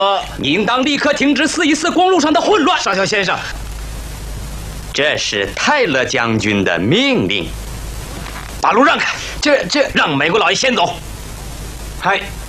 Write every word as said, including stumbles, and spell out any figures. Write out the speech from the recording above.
呃， 应当立刻停止四一四公路上的混乱。 上校先生， 这是泰勒将军的命令。把路让开， 这这让美国佬爷先走。 嗨。